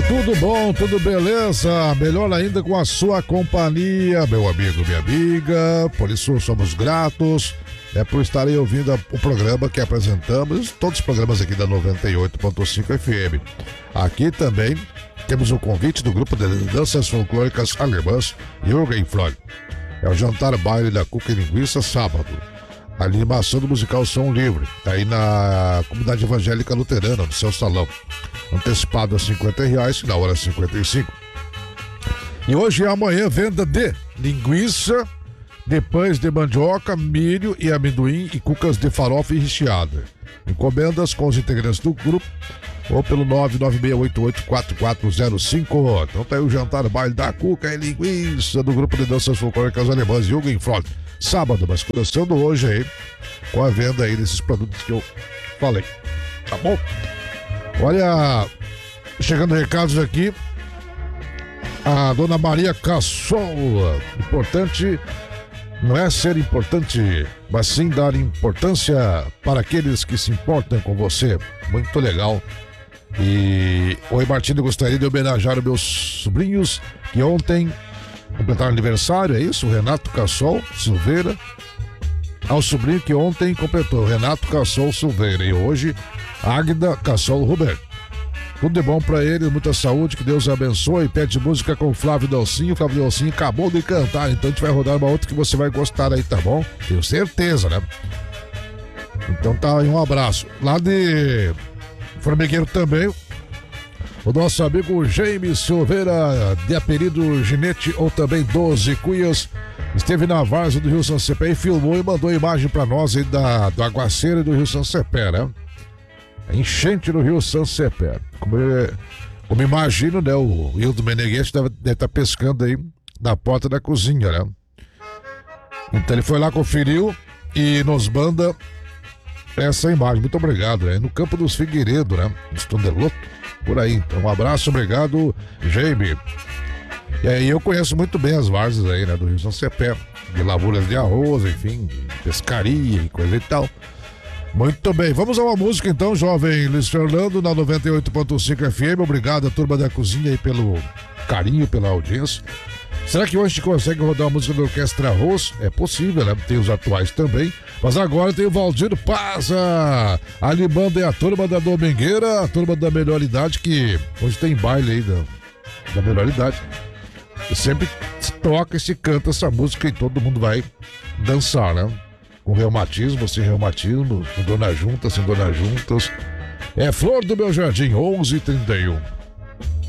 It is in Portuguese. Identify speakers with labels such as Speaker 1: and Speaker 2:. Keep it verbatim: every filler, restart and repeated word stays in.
Speaker 1: Tudo bom, tudo beleza? Melhor ainda com a sua companhia, meu amigo, minha amiga. Por isso somos gratos, é por estarem ouvindo o programa que apresentamos, todos os programas aqui da noventa e oito ponto cinco F M. Aqui também temos o convite do grupo de danças folclóricas alemãs Jürgen Floyd. É o jantar baile da Cuca e Linguiça, sábado. A animação do musical Som Livre, tá aí na comunidade evangélica luterana, no seu salão. Antecipado a cinquenta reais, na hora cinquenta e cinco. E hoje e amanhã, venda de linguiça, de pães de mandioca, milho e amendoim e cucas de farofa e recheada. Encomendas com os integrantes do grupo ou pelo nove nove seis oito oito quatro quatro zero cinco. Então tá aí o jantar baile da Cuca e Linguiça do grupo de danças folclóricas alemãs Jürgen Floyd. Sábado, mas começando hoje aí com a venda aí desses produtos que eu falei. Tá bom? Olha, chegando recados aqui, a dona Maria Cassol. Importante não é ser importante, mas sim dar importância para aqueles que se importam com você. Muito legal. E oi, Martino, gostaria de homenagear os meus sobrinhos que ontem completaram aniversário, é isso? O Renato Cassol Silveira. Ao sobrinho que ontem completou, Renato Cassol Silveira. E hoje, Águida Cassol Roberto. Tudo de bom pra eles, muita saúde, que Deus abençoe. Pede música com o Flávio Dalcinho. O Flávio Dalcinho acabou de cantar, então a gente vai rodar uma outra que você vai gostar aí, tá bom? Tenho certeza, né? Então tá aí, um abraço. Lá de Formigueiro também, o nosso amigo Jaime Silveira, de apelido Ginete ou também doze Cunhas, esteve na várzea do Rio São Cepé e filmou e mandou imagem pra nós aí da, do aguaceiro do Rio São Cepé, né? Enchente no Rio São Cepé. Como, como imagino, né? O Hildo Meneghetti deve estar pescando aí na porta da cozinha, né? Então ele foi lá, conferiu e nos manda essa imagem. Muito obrigado, né? No Campo dos Figueiredo, né? Estondeloto, por aí. Então, um abraço, obrigado, Jaime. E aí, eu conheço muito bem as várzeas aí, né? Do Rio São Cepé, de lavouras de arroz, enfim, de pescaria e coisa e tal. Muito bem, vamos a uma música então, jovem Luiz Fernando, na noventa e oito ponto cinco F M. Obrigado a turma da cozinha aí pelo carinho, pela audiência. Será que hoje a gente consegue rodar uma música da Orquestra Arroz? É possível, né? Tem os atuais também. Mas agora tem o Valdir Paza, animando é a turma da Domingueira, a turma da Melhor Idade, que hoje tem baile aí da, da Melhor Idade. E sempre se toca e se canta essa música e todo mundo vai dançar, né? Com reumatismo, sem reumatismo, com dona juntas, sem dona juntas. É Flor do Meu Jardim, onze e trinta e um.